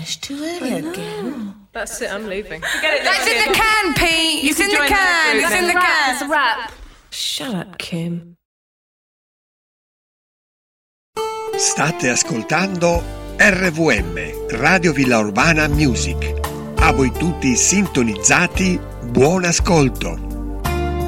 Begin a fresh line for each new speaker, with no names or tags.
Gosh, too early again.
That's it, I'm leaving.
That's in the can, Pete. It's in the can. It's in the can.
It's a wrap. Shut up, Kim.
State ascoltando RVM, Radio Villa Urbana Music. A voi tutti sintonizzati, buon ascolto.